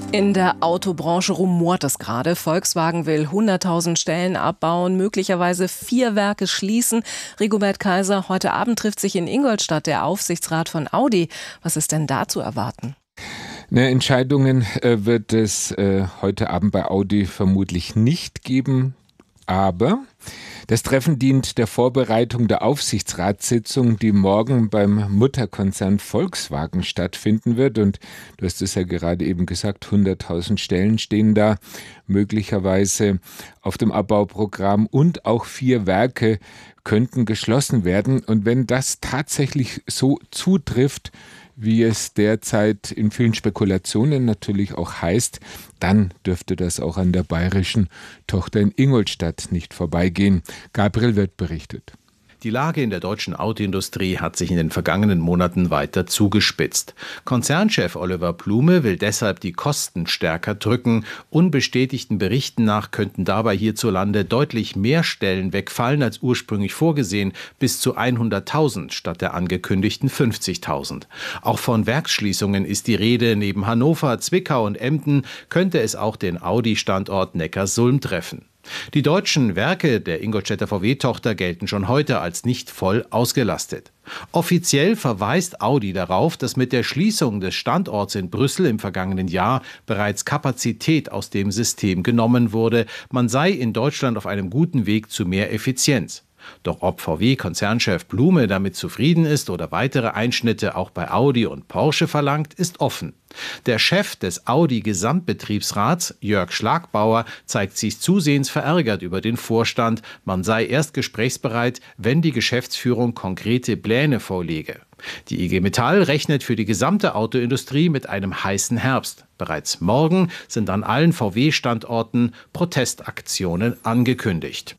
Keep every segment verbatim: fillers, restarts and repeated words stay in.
In der Autobranche rumort es gerade. Volkswagen will hunderttausend Stellen abbauen, möglicherweise vier Werke schließen. Rigobert Kaiser, heute Abend trifft sich in Ingolstadt der Aufsichtsrat von Audi. Was ist denn da zu erwarten? Ne, Entscheidungen äh, wird es äh, heute Abend bei Audi vermutlich nicht geben. Aber das Treffen dient der Vorbereitung der Aufsichtsratssitzung, die morgen beim Mutterkonzern Volkswagen stattfinden wird. Und du hast es ja gerade eben gesagt, hunderttausend Stellen stehen da möglicherweise auf dem Abbauprogramm und auch vier Werke könnten geschlossen werden. Und wenn das tatsächlich so zutrifft, wie es derzeit in vielen Spekulationen natürlich auch heißt, dann dürfte das auch an der bayerischen Tochter in Ingolstadt nicht vorbeigehen. Gabriel Wirth berichtet. Die Lage in der deutschen Autoindustrie hat sich in den vergangenen Monaten weiter zugespitzt. Konzernchef Oliver Blume will deshalb die Kosten stärker drücken. Unbestätigten Berichten nach könnten dabei hierzulande deutlich mehr Stellen wegfallen als ursprünglich vorgesehen, bis zu hunderttausend statt der angekündigten fünfzigtausend. Auch von Werksschließungen ist die Rede. Neben Hannover, Zwickau und Emden könnte es auch den Audi-Standort Neckarsulm treffen. Die deutschen Werke der Ingolstädter V W-Tochter gelten schon heute als nicht voll ausgelastet. Offiziell verweist Audi darauf, dass mit der Schließung des Standorts in Brüssel im vergangenen Jahr bereits Kapazität aus dem System genommen wurde. Man sei in Deutschland auf einem guten Weg zu mehr Effizienz. Doch ob V W-Konzernchef Blume damit zufrieden ist oder weitere Einschnitte auch bei Audi und Porsche verlangt, ist offen. Der Chef des Audi-Gesamtbetriebsrats, Jörg Schlagbauer, zeigt sich zusehends verärgert über den Vorstand. Man sei erst gesprächsbereit, wenn die Geschäftsführung konkrete Pläne vorlege. Die I G Metall rechnet für die gesamte Autoindustrie mit einem heißen Herbst. Bereits morgen sind an allen V W-Standorten Protestaktionen angekündigt.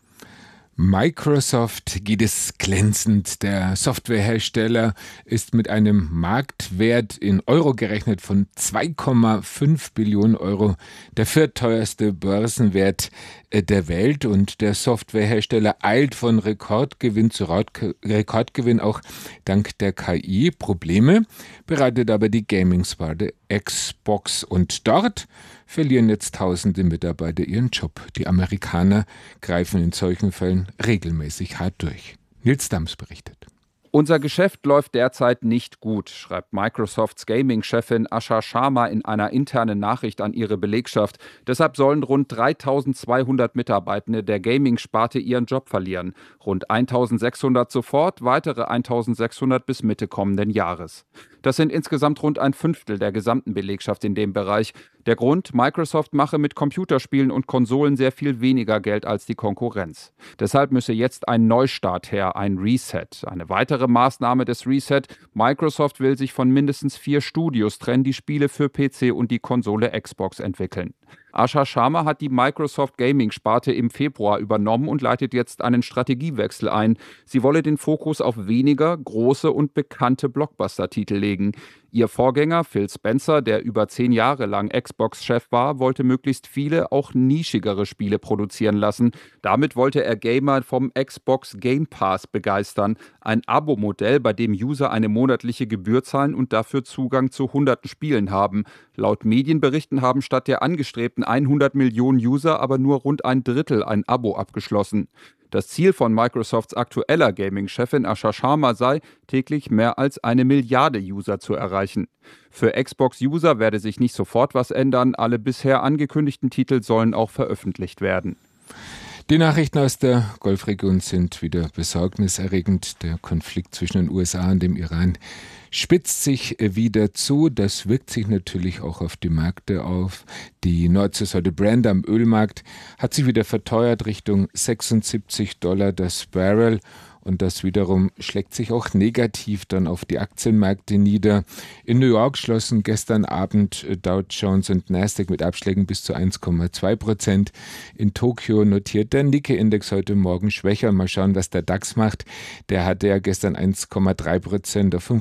Microsoft geht es glänzend. Der Softwarehersteller ist mit einem Marktwert in Euro gerechnet von zwei Komma fünf Billionen Euro der viertteuerste Börsenwert der Welt. Und der Softwarehersteller eilt von Rekordgewinn zu Rekordgewinn, auch dank der K I. Probleme bereitet aber die Gaming-Sparte Xbox. Und dort verlieren jetzt tausende Mitarbeiter ihren Job. Die Amerikaner greifen in solchen Fällen regelmäßig hart durch. Nils Dams berichtet. Unser Geschäft läuft derzeit nicht gut, schreibt Microsofts Gaming-Chefin Asha Sharma in einer internen Nachricht an ihre Belegschaft. Deshalb sollen rund dreitausendzweihundert Mitarbeitende der Gaming-Sparte ihren Job verlieren. Rund eintausendsechshundert sofort, weitere eintausendsechshundert bis Mitte kommenden Jahres. Das sind insgesamt rund ein Fünftel der gesamten Belegschaft in dem Bereich. Der Grund: Microsoft mache mit Computerspielen und Konsolen sehr viel weniger Geld als die Konkurrenz. Deshalb müsse jetzt ein Neustart her, ein Reset. Eine weitere Maßnahme des Reset: Microsoft will sich von mindestens vier Studios trennen, die Spiele für P C und die Konsole Xbox entwickeln. Asha Sharma hat die Microsoft Gaming-Sparte im Februar übernommen und leitet jetzt einen Strategiewechsel ein. Sie wolle den Fokus auf weniger große und bekannte Blockbuster-Titel legen. Ihr Vorgänger Phil Spencer, der über zehn Jahre lang Xbox-Chef war, wollte möglichst viele, auch nischigere Spiele produzieren lassen. Damit wollte er Gamer vom Xbox Game Pass begeistern. Ein Abo-Modell, bei dem User eine monatliche Gebühr zahlen und dafür Zugang zu hunderten Spielen haben. Laut Medienberichten haben statt der angestrebten hundert Millionen User aber nur rund ein Drittel ein Abo abgeschlossen. Das Ziel von Microsofts aktueller Gaming-Chefin Asha Sharma sei, täglich mehr als eine Milliarde User zu erreichen. Für Xbox-User werde sich nicht sofort was ändern. Alle bisher angekündigten Titel sollen auch veröffentlicht werden. Die Nachrichten aus der Golfregion sind wieder besorgniserregend. Der Konflikt zwischen den U S A und dem Iran spitzt sich wieder zu. Das wirkt sich natürlich auch auf die Märkte auf. Die Nordseesäule Brent am Ölmarkt hat sich wieder verteuert Richtung sechsundsiebzig Dollar das Barrel. Und das wiederum schlägt sich auch negativ dann auf die Aktienmärkte nieder. In New York schlossen gestern Abend Dow Jones und Nasdaq mit Abschlägen bis zu eins Komma zwei Prozent. In Tokio notiert der Nikkei-Index heute Morgen schwächer. Mal schauen, was der DAX macht. Der hatte ja gestern eins Komma drei Prozent auf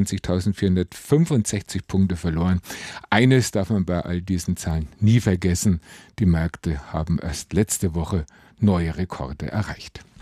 fünfundzwanzigtausendvierhundertfünfundsechzig Punkte verloren. Eines darf man bei all diesen Zahlen nie vergessen: Die Märkte haben erst letzte Woche neue Rekorde erreicht.